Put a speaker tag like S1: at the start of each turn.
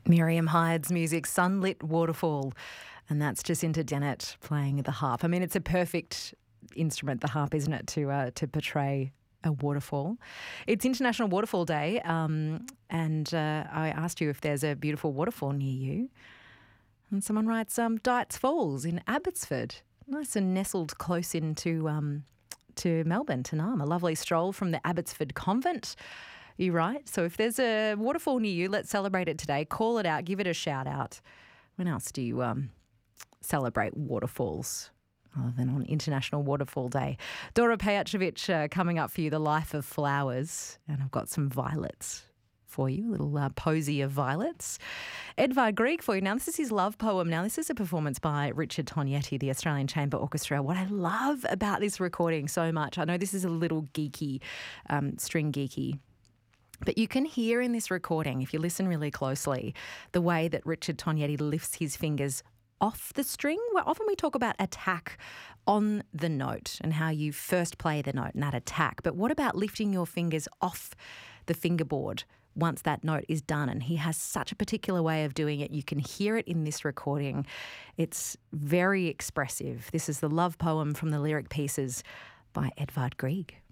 S1: Miriam Hyde's music, Sunlit Waterfall, and that's Jacinta Dennett playing the harp. I mean, it's a perfect instrument, the harp, isn't it, to portray a waterfall. It's International Waterfall Day, and I asked you if there's a beautiful waterfall near you, and someone writes Dights Falls in Abbotsford, nice and nestled close into to Melbourne, to Naarm. A lovely stroll from the Abbotsford Convent. You right? So if there's a waterfall near you, let's celebrate it today. Call it out, give it a shout out. When else do you celebrate waterfalls other than on International Waterfall Day? Dora Pejacevic coming up for you, The Life of Flowers. And I've got some violets for you, a little posy of violets. Edvard Grieg for you. Now, this is his love poem. Now, this is a performance by Richard Tognetti, the Australian Chamber Orchestra. What I love about this recording so much, I know this is a little geeky, string geeky, but you can hear in this recording, if you listen really closely, the way that Richard Tognetti lifts his fingers off the string. Well, often we talk about attack on the note and how you first play the note and that attack. But what about lifting your fingers off the fingerboard once that note is done? And he has such a particular way of doing it. You can hear it in this recording. It's very expressive. This is the love poem from the Lyric Pieces by Edvard Grieg.